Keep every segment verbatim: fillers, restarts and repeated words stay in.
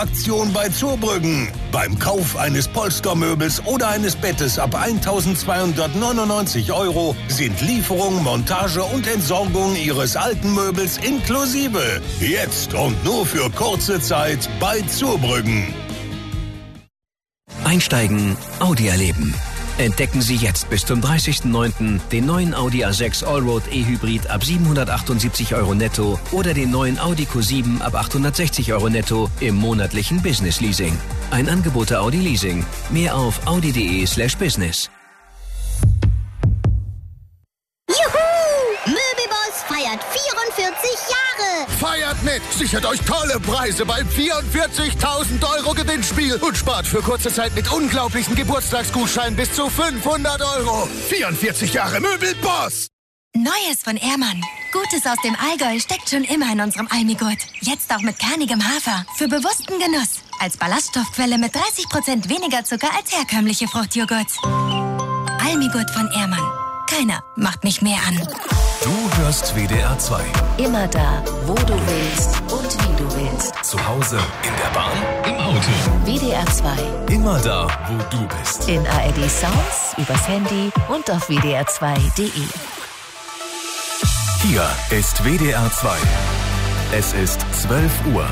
Aktion bei Zurbrüggen. Beim Kauf eines Polstermöbels oder eines Bettes ab eintausendzweihundertneunundneunzig Euro sind Lieferung, Montage und Entsorgung Ihres alten Möbels inklusive. Jetzt und nur für kurze Zeit bei Zurbrüggen. Einsteigen, Audi erleben. Entdecken Sie jetzt bis zum dreißigsten neunten den neuen Audi A sechs Allroad E-Hybrid ab siebenhundertachtundsiebzig Euro netto oder den neuen Audi Q sieben ab achthundertsechzig Euro netto im monatlichen Business Leasing. Ein Angebot der Audi Leasing. Mehr auf audi.de slash business. Juhu! Möbelboss feiert vierundvierzig Jahre! Feiert mit! Sichert euch tolle Preise beim vierundvierzigtausend Euro Gewinnspiel und spart für kurze Zeit mit unglaublichen Geburtstagsgutscheinen bis zu fünfhundert Euro. vierundvierzig Jahre Möbelboss! Neues von Ehrmann. Gutes aus dem Allgäu steckt schon immer in unserem Almigurt. Jetzt auch mit kernigem Hafer. Für bewussten Genuss. Als Ballaststoffquelle mit dreißig Prozent weniger Zucker als herkömmliche Fruchtjoghurts. Almigurt von Ehrmann. Keiner macht mich mehr an. Du hörst W D R zwei. Immer da, wo du willst und wie du willst. Zu Hause, in der Bahn, im Auto. W D R zwei. Immer da, wo du bist. In A R D Sounds, übers Handy und auf w d r zwei punkt d e. Hier ist W D R zwei. Es ist zwölf Uhr.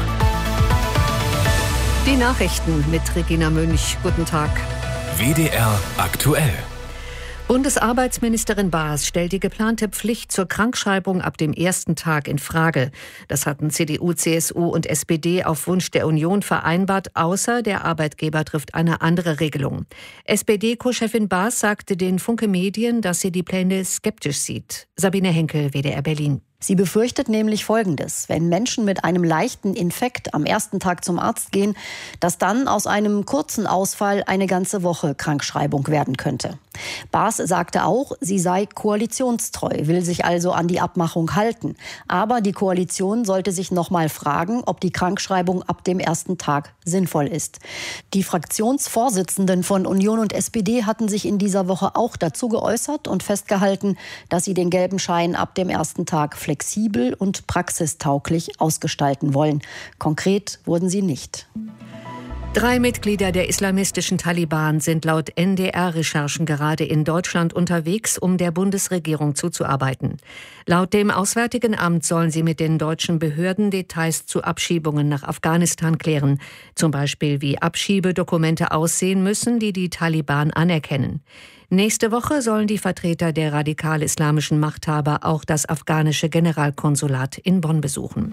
Die Nachrichten mit Regina Münch. Guten Tag. W D R aktuell. Bundesarbeitsministerin Baas stellt die geplante Pflicht zur Krankschreibung ab dem ersten Tag in Frage. Das hatten C D U, C S U und S P D auf Wunsch der Union vereinbart, außer der Arbeitgeber trifft eine andere Regelung. S P D-Co-Chefin Baas sagte den Funke Medien, dass sie die Pläne skeptisch sieht. Sabine Henkel, W D R Berlin. Sie befürchtet nämlich Folgendes: Wenn Menschen mit einem leichten Infekt am ersten Tag zum Arzt gehen, dass dann aus einem kurzen Ausfall eine ganze Woche Krankschreibung werden könnte. Baas sagte auch, sie sei koalitionstreu, will sich also an die Abmachung halten. Aber die Koalition sollte sich noch mal fragen, ob die Krankschreibung ab dem ersten Tag sinnvoll ist. Die Fraktionsvorsitzenden von Union und S P D hatten sich in dieser Woche auch dazu geäußert und festgehalten, dass sie den gelben Schein ab dem ersten Tag flexibel und praxistauglich ausgestalten wollen. Konkret wurden sie nicht. Drei Mitglieder der islamistischen Taliban sind laut N D R-Recherchen gerade in Deutschland unterwegs, um der Bundesregierung zuzuarbeiten. Laut dem Auswärtigen Amt sollen sie mit den deutschen Behörden Details zu Abschiebungen nach Afghanistan klären. Zum Beispiel, wie Abschiebedokumente aussehen müssen, die die Taliban anerkennen. Nächste Woche sollen die Vertreter der radikal-islamischen Machthaber auch das afghanische Generalkonsulat in Bonn besuchen.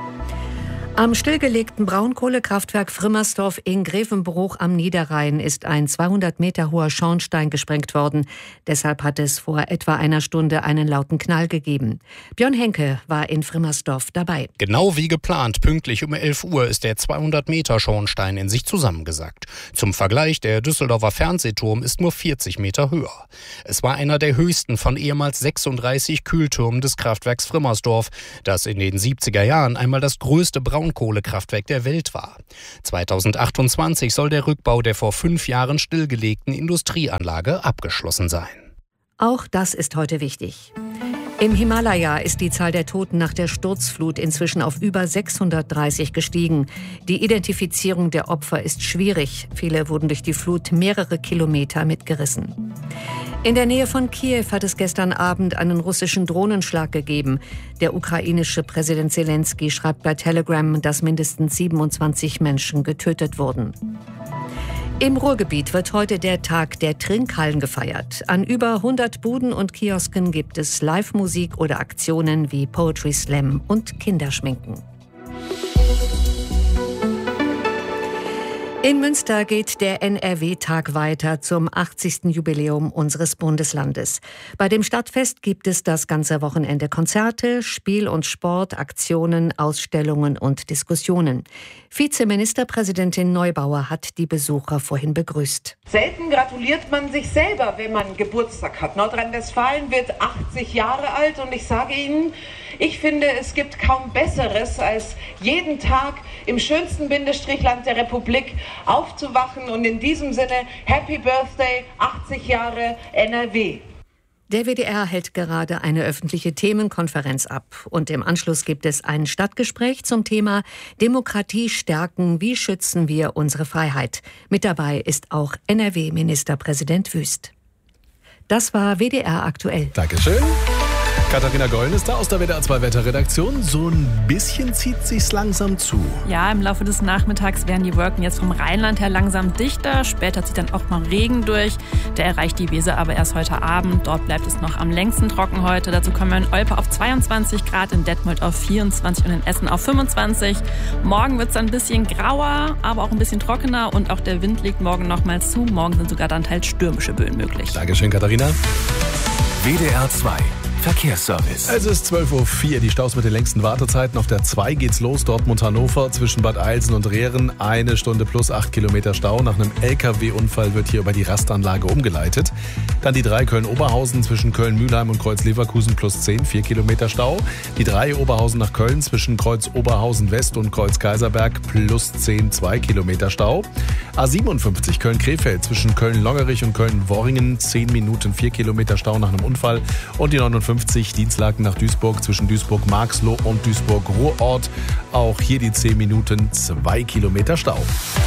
Am stillgelegten Braunkohlekraftwerk Frimmersdorf in Grevenbruch am Niederrhein ist ein zweihundert Meter hoher Schornstein gesprengt worden. Deshalb hat es vor etwa einer Stunde einen lauten Knall gegeben. Björn Henke war in Frimmersdorf dabei. Genau wie geplant, pünktlich um elf Uhr ist der zweihundert Meter Schornstein in sich zusammengesackt. Zum Vergleich, der Düsseldorfer Fernsehturm ist nur vierzig Meter höher. Es war einer der höchsten von ehemals sechsunddreißig Kühltürmen des Kraftwerks Frimmersdorf, das in den siebziger Jahren einmal das größte Braun Kohlekraftwerk der Welt war. zweitausendachtundzwanzig soll der Rückbau der vor fünf Jahren stillgelegten Industrieanlage abgeschlossen sein. Auch das ist heute wichtig. Im Himalaya ist die Zahl der Toten nach der Sturzflut inzwischen auf über sechshundertdreißig gestiegen. Die Identifizierung der Opfer ist schwierig. Viele wurden durch die Flut mehrere Kilometer mitgerissen. In der Nähe von Kiew hat es gestern Abend einen russischen Drohnenschlag gegeben. Der ukrainische Präsident Zelensky schreibt bei Telegram, dass mindestens siebenundzwanzig Menschen getötet wurden. Im Ruhrgebiet wird heute der Tag der Trinkhallen gefeiert. An über hundert Buden und Kiosken gibt es Live-Musik oder Aktionen wie Poetry Slam und Kinderschminken. In Münster geht der N R W-Tag weiter zum achtzigsten Jubiläum unseres Bundeslandes. Bei dem Stadtfest gibt es das ganze Wochenende Konzerte, Spiel und Sport, Aktionen, Ausstellungen und Diskussionen. Vizeministerpräsidentin Neubauer hat die Besucher vorhin begrüßt. Selten gratuliert man sich selber, wenn man Geburtstag hat. Nordrhein-Westfalen wird achtzig Jahre alt und ich sage Ihnen, ich finde, es gibt kaum Besseres, als jeden Tag im schönsten Bindestrichland der Republik aufzuwachen. Und in diesem Sinne, Happy Birthday, achtzig Jahre N R W. Der W D R hält gerade eine öffentliche Themenkonferenz ab und im Anschluss gibt es ein Stadtgespräch zum Thema Demokratie stärken, wie schützen wir unsere Freiheit. Mit dabei ist auch N R W-Ministerpräsident Wüst. Das war W D R aktuell. Dankeschön. Katharina Gollen ist da aus der W D R zwei Wetterredaktion. So ein bisschen zieht sich's langsam zu. Ja, im Laufe des Nachmittags werden die Wolken jetzt vom Rheinland her langsam dichter. Später zieht dann auch mal Regen durch. Der erreicht die Weser aber erst heute Abend. Dort bleibt es noch am längsten trocken heute. Dazu kommen wir in Olpe auf zweiundzwanzig Grad, in Detmold auf vierundzwanzig und in Essen auf fünfundzwanzig. Morgen wird es ein bisschen grauer, aber auch ein bisschen trockener. Und auch der Wind legt morgen nochmal zu. Morgen sind sogar dann teils stürmische Böen möglich. Dankeschön, Katharina. W D R zwei Verkehrsservice. Es ist zwölf Uhr vier, die Staus mit den längsten Wartezeiten. Auf der zwei geht's los, Dortmund-Hannover, zwischen Bad Eilsen und Rehren. Eine Stunde plus acht Kilometer Stau. Nach einem L K W-Unfall wird hier über die Rastanlage umgeleitet. Dann die drei Köln-Oberhausen zwischen Köln-Mühlheim und Kreuz-Leverkusen plus zehn, vier Kilometer Stau. Die drei Oberhausen nach Köln zwischen Kreuz-Oberhausen-West und Kreuz-Kaiserberg plus zehn, zwei Kilometer Stau. A siebenundfünfzig Köln-Krefeld zwischen Köln-Longerich und Köln-Worringen, zehn Minuten, vier Kilometer Stau nach einem Unfall. Und die neunundfünfzig Dienstlaken nach Duisburg zwischen Duisburg-Marxloh und Duisburg-Ruhrort. Auch hier die zehn Minuten, zwei Kilometer Stau.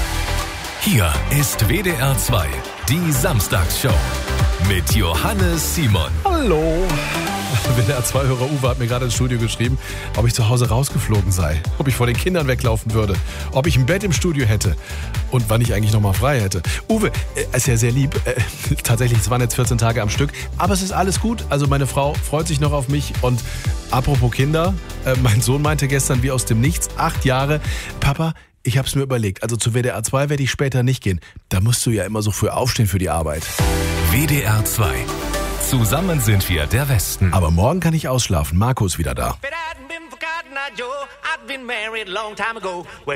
Hier ist W D R zwei, die Samstagsshow mit Johannes Simon. Hallo. W D R zwei-Hörer Uwe hat mir gerade ins Studio geschrieben, ob ich zu Hause rausgeflogen sei, ob ich vor den Kindern weglaufen würde, ob ich ein Bett im Studio hätte und wann ich eigentlich noch mal frei hätte. Uwe, äh, ist ja sehr lieb. Äh, tatsächlich, es waren jetzt vierzehn Tage am Stück, aber es ist alles gut. Also meine Frau freut sich noch auf mich und apropos Kinder, äh, mein Sohn meinte gestern wie aus dem Nichts, acht Jahre, Papa, ich hab's mir überlegt, also zu W D R zwei werde ich später nicht gehen. Da musst du ja immer so früh aufstehen für die Arbeit. W D R zwei. Zusammen sind wir der Westen. Aber morgen kann ich ausschlafen. Marco ist wieder da.